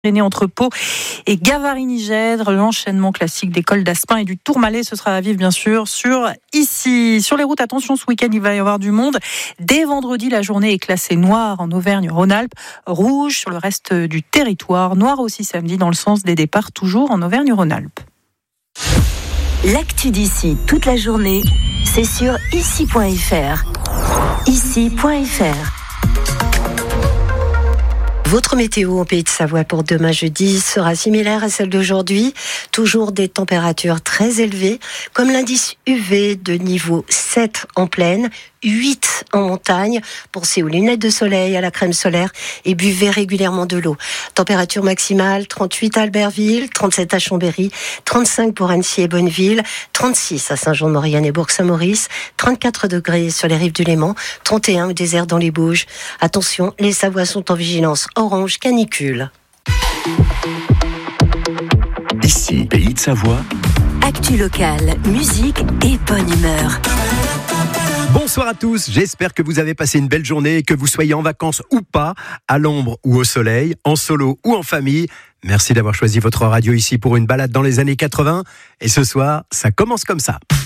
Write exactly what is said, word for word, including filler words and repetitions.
entre Pau et Gavarini-Gèdre, l'enchaînement classique des cols d'Aspin et du Tourmalet, ce sera à vivre bien sûr sur ici. Sur les routes, attention, ce week-end il va y avoir du monde. Dès vendredi, la journée est classée noire en Auvergne-Rhône-Alpes, rouge sur le reste du territoire, noir aussi samedi dans le sens des départs, toujours en Auvergne-Rhône-Alpes. L'actu d'ici toute la journée, c'est sur ici point f r. ici point f r. Votre météo en Pays de Savoie pour demain jeudi sera similaire à celle d'aujourd'hui. Toujours des températures très élevées, comme l'indice U V de niveau sept en plaine, huit en montagne. Pensez aux lunettes de soleil, à la crème solaire et buvez régulièrement de l'eau. Température maximale, trente-huit à Albertville, trente-sept à Chambéry, trente-cinq pour Annecy et Bonneville, trente-six à Saint-Jean-de-Maurienne et Bourg-Saint-Maurice, trente-quatre degrés sur les rives du Léman, trente et un au désert dans les Bauges. Attention, les Savoies sont en vigilance orange canicule. Ici, Pays de Savoie. Actu locale, musique et bonne humeur. Bonsoir à tous, j'espère que vous avez passé une belle journée, que vous soyez en vacances ou pas, à l'ombre ou au soleil, en solo ou en famille. Merci d'avoir choisi votre radio ici pour une balade dans les années quatre-vingts. Et ce soir, ça commence comme ça.